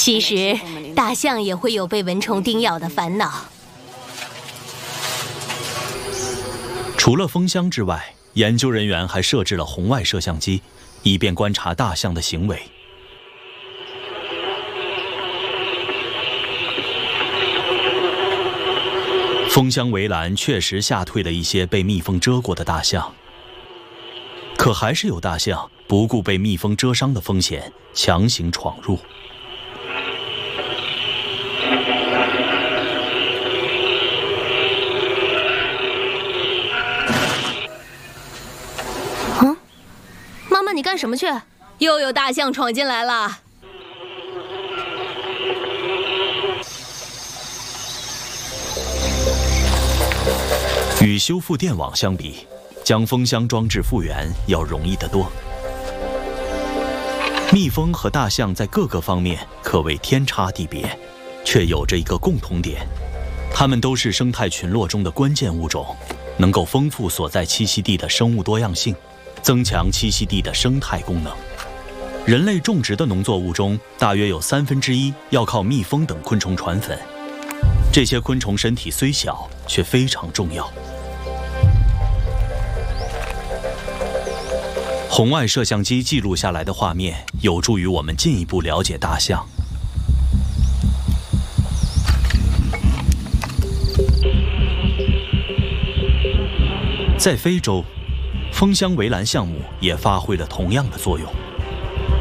其实，大象也会有被蚊虫叮咬的烦恼。 除了蜂箱之外，研究人员还设置了红外摄像机，以便观察大象的行为。蜂箱围栏确实吓退了一些被蜜蜂蛰过的大象，可还是有大象不顾被蜜蜂蛰伤的风险，强行闯入。 妈妈，你干什么去？又有大象闯进来了。 与修复电网相比，将蜂箱装置复原要容易得多。蜜蜂和大象在各个方面可谓天差地别，却有着一个共同点：它们都是生态群落中的关键物种，能够丰富所在栖息地的生物多样性，增强栖息地的生态功能。人类种植的农作物中，大约有1/3要靠蜜蜂等昆虫传粉。这些昆虫身体虽小，却非常重要。红外摄像机记录下来的画面，有助于我们进一步了解大象。在非洲，蜂箱围栏项目也发挥了同样的作用。